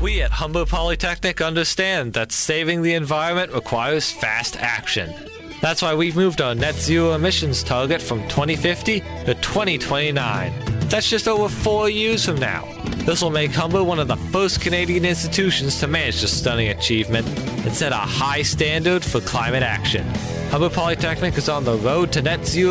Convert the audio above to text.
We at Humber Polytechnic understand that saving the environment requires fast action. That's why we've moved our net zero emissions target from 2050 to 2029. That's just over 4 years from now. This will make Humber one of the first Canadian institutions to manage this stunning achievement and set a high standard for climate action. Humber Polytechnic is on the road to net zero